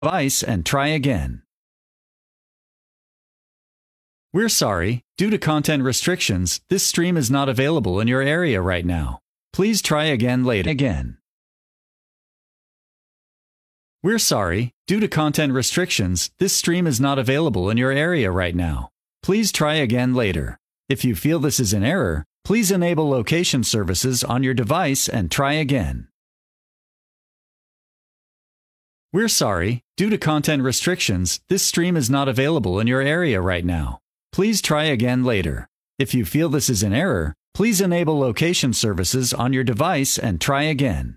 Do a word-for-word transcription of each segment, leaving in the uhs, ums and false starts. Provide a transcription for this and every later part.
device and try again. We're sorry, due to content restrictions, this stream is not available in your area right now. Please try again later. Again. We're sorry, due to content restrictions, this stream is not available in your area right now. Please try again later. If you feel this is an error, please enable location services on your device and try again. We're sorry, due to content restrictions, this stream is not available in your area right now. Please try again later. If you feel this is an error, please enable location services on your device and try again.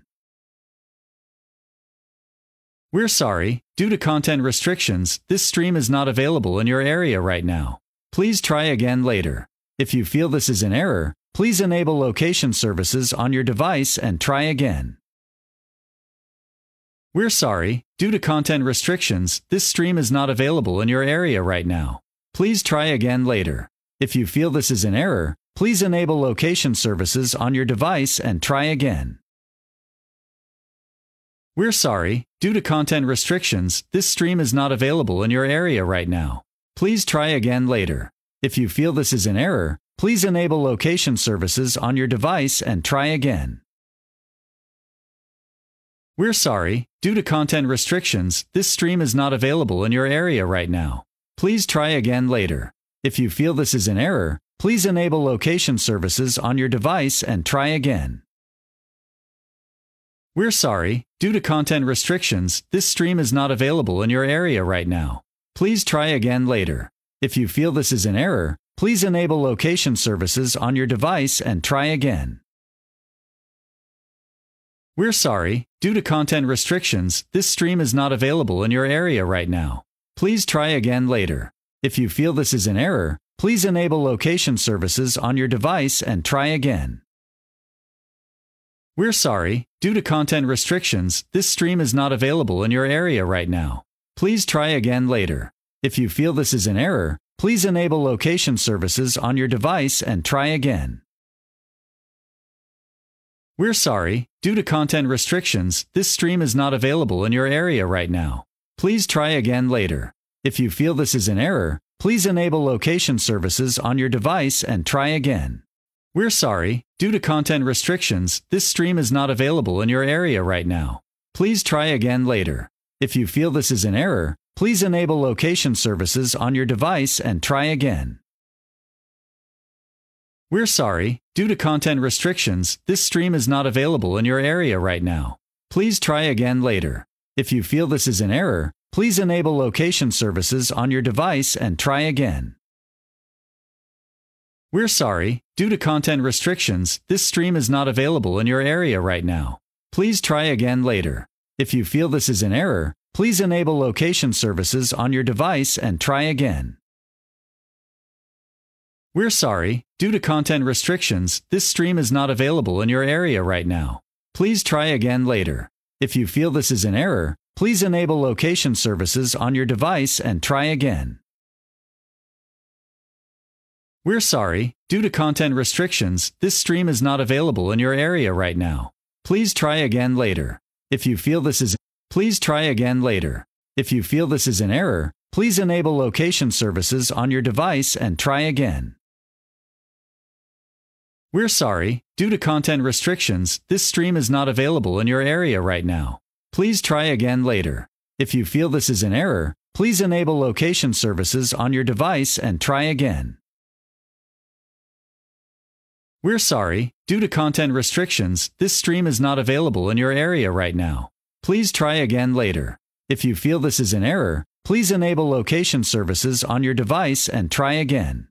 We're sorry, due to content restrictions, this stream is not available in your area right now. Please try again later. If you feel this is an error, please enable location services on your device and try again. We're sorry, due to content restrictions, this stream is not available in your area right now. Please try again later. If you feel this is an error, please enable location services on your device and try again. We're sorry, due to content restrictions, this stream is not available in your area right now. Please try again later. If you feel this is an error, please enable location services on your device and try again. We're sorry, due to content restrictions, this stream is not available in your area right now. Please try again later. If you feel this is an error, please enable location services on your device and try again. We're sorry, due to content restrictions, this stream is not available in your area right now. Please try again later. If you feel this is an error, please enable location services on your device and try again. We're sorry, due to content restrictions, this stream is not available in your area right now. Please try again later. If you feel this is an error, please enable location services on your device and try again. We're sorry, due to content restrictions, this stream is not available in your area right now. Please try again later. If you feel this is an error, please enable location services on your device and try again. We're sorry, due to content restrictions, this stream is not available in your area right now. Please try again later. If you feel this is an error, please enable location services on your device and try again. We're sorry, due to content restrictions, this stream is not available in your area right now. Please try again later. If you feel this is an error, please enable location services on your device and try again. We're sorry, due to content restrictions, this stream is not available in your area right now. Please try again later. If you feel this is an error, please enable location services on your device and try again. We're sorry, due to content restrictions, this stream is not available in your area right now. Please try again later. If you feel this is an error, please enable location services on your device and try again. We're sorry, due to content restrictions, this stream is not available in your area right now. Please try again later. If you feel this is an error, please enable location services on your device and try again. We're sorry, due to content restrictions, this stream is not available in your area right now. Please try again later. If you feel this is, please try again later. If you feel this is an error, please enable location services on your device and try again. We're sorry, due to content restrictions, this stream is not available in your area right now. Please try again later. If you feel this is an error, please enable location services on your device and try again. We're sorry, due to content restrictions, this stream is not available in your area right now. Please try again later. If you feel this is an error, please enable location services on your device and try again.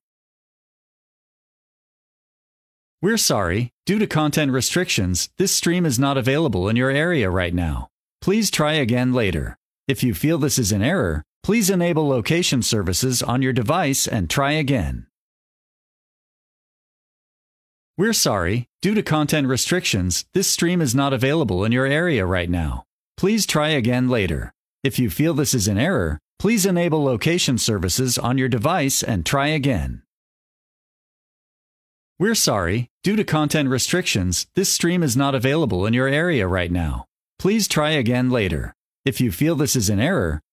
We're sorry, due to content restrictions, this stream is not available in your area right now. Please try again later. If you feel this is an error, please enable location services on your device and try again. We're sorry, due to content restrictions, this stream is not available in your area right now. Please try again later. If you feel this is an error, please enable location services on your device and try again. We're sorry, due to content restrictions, this stream is not available in your area right now. Please try again later. If you feel this is an error,